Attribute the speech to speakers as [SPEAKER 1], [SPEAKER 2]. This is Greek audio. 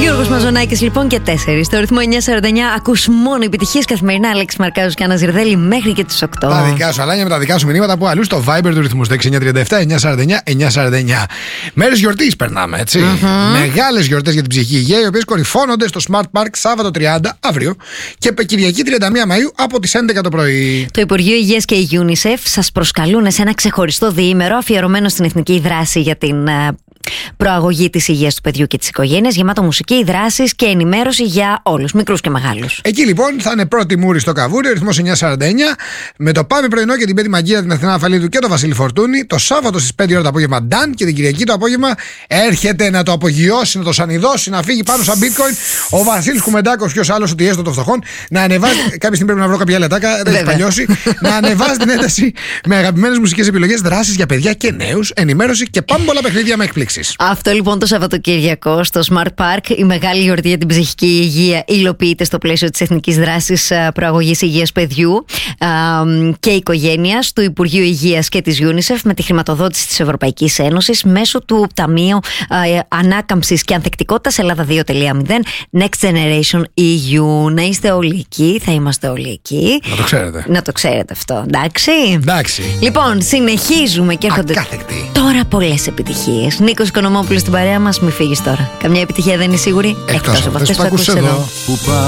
[SPEAKER 1] Γιώργος Μαζονάκης λοιπόν και 4. Στο ρυθμό 949 ακούς μόνο επιτυχίες καθημερινά. Αλέξη Μαρκάζος και Άννα Ζηρδέλη μέχρι και τις 8.
[SPEAKER 2] Τα δικά σου αλάνια με τα δικά σου μηνύματα που αλλού στο Viber του ρυθμού στο 6937 949 949. Μέρες γιορτής περνάμε, έτσι. Μεγάλες γιορτές για την ψυχική υγεία, οι οποίες κορυφώνονται στο Smart Park Σάββατο 30 αύριο και Κυριακή 31 Μαΐου από τις 11 το πρωί.
[SPEAKER 1] Το Υπουργείο Υγείας και η UNICEF σας προσκαλούν σε ένα ξεχωριστό διήμερο αφιερωμένο στην εθνική δράση για την προαγωγή της υγείας του παιδιού και της οικογένειας, γεμάτο μουσική, δράσεις και ενημέρωση για όλους, μικρούς και μεγάλους.
[SPEAKER 2] Εκεί λοιπόν θα είναι πρώτη μούρη στο Καβούρι, ο ρυθμός 949, με το Πάμε πρωινό και την Πέτη Μαγκίδα, την Αθηνά Αφαλίδου και τον Βασίλη Φορτούνη. Το Σάββατο στις 5 ώρα το απόγευμα Νταν και την Κυριακή το απόγευμα έρχεται να το απογειώσει, να το σανιδώσει, να φύγει πάνω σαν bitcoin ο Βασίλης Κουμεντάκος, ποιος άλλος ότι έστω των φτωχών, να ανεβάζει. Κάποια στιγμή πρέπει να βρω κάποια λετάκα, δεν έχει παλιώσει. Να ανεβάζει την ένταση με αγαπημένες μουσικές επιλογές, δράσεις για παιδιά και νέους, ενημέρωση και πάμπολα παιχνίδια με εκπλήξεις.
[SPEAKER 1] Αυτό λοιπόν το Σαββατοκύριακο στο Smart Park, η μεγάλη γιορτή για την ψυχική υγεία υλοποιείται στο πλαίσιο της Εθνικής Δράσης Προαγωγής Υγείας Παιδιού και Οικογένειας του Υπουργείου Υγείας και της UNICEF με τη χρηματοδότηση της Ευρωπαϊκής Ένωσης μέσω του Ταμείου Ανάκαμψης και Ανθεκτικότητας Ελλάδα 2.0 Next Generation EU. Να είστε όλοι εκεί, θα είμαστε όλοι εκεί.
[SPEAKER 2] Να το ξέρετε.
[SPEAKER 1] Να το ξέρετε αυτό, εντάξει.
[SPEAKER 2] Εντάξει.
[SPEAKER 1] Λοιπόν, συνεχίζουμε και έρχονται τώρα πολλές επιτυχίες. Νίκος Οικονομόπουλος στην παρέα μας, μη φύγεις τώρα. Καμιά επιτυχία δεν είναι σίγουρη,
[SPEAKER 2] εκτός από αυτές που ακούς εδώ.